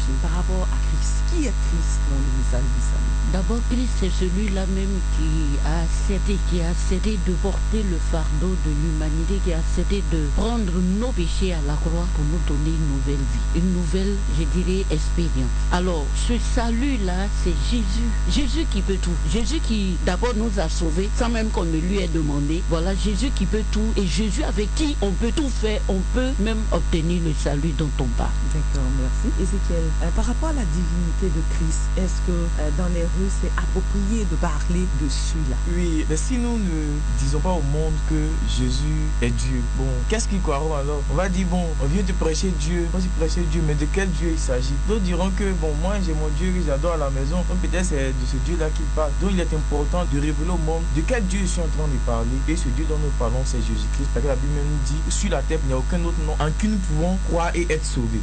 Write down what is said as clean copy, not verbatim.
prêcher par rapport à Christ. Qui est Christ dans le message du salut? D'abord, Christ, c'est celui-là même qui a accepté de porter le fardeau de l'humanité, qui a accepté de prendre nos péchés à la croix pour nous donner une nouvelle vie, une nouvelle, je dirais, expérience. Alors, ce salut-là, c'est Jésus. Jésus qui peut tout. Jésus qui, d'abord, nous a sauvés sans même qu'on ne lui ait demandé. Voilà, Jésus qui peut tout. Et Jésus avec qui on peut tout faire, on peut même obtenir le salut dont on parle. D'accord, merci. Ézéchiel, par rapport à la divinité de Christ, est-ce que dans les rues, c'est approprié de parler de celui-là? Oui, mais si nous ne disons pas au monde que Jésus est Dieu, bon, qu'est-ce qu'ils croiront alors? On va dire, bon, on vient de prêcher Dieu, on dit prêcher Dieu, mais de quel Dieu il s'agit? D'autres diront que, bon, moi j'ai mon Dieu que j'adore à la maison, donc peut-être c'est de ce Dieu-là qu'il parle. Donc il est important de révéler au monde de quel Dieu je suis en train de parler. Et ce Dieu dont nous parlons, c'est Jésus-Christ, parce que la Bible nous dit, sur la terre, il n'y a aucun autre nom en qui nous pouvons croire et être sauvés.